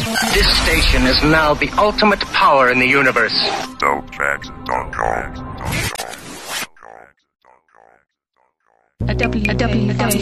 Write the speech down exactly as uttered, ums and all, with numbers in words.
This station is now the ultimate power in the universe. dope tracks dot com. A W, a W, a W.